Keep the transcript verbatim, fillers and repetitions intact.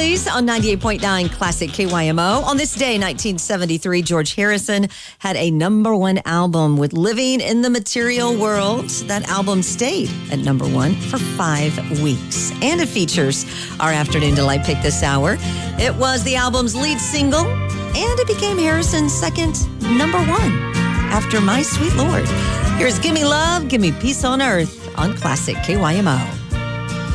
Woodley's on ninety-eight point nine Classic K Y M O. On this day, nineteen seventy-three, George Harrison had a number one album with Living in the Material World. That album stayed at number one for five weeks. And it features our Afternoon Delight pick this hour. It was the album's lead single, and it became Harrison's second number one after My Sweet Lord. Here's Gimme Love, Gimme Peace on Earth on Classic K Y M O.